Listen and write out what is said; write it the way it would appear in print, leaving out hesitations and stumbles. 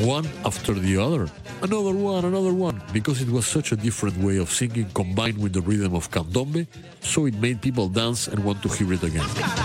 one after the other. Another one, because it was such a different way of singing combined with the rhythm of candombe, so it made people dance and want to hear it again.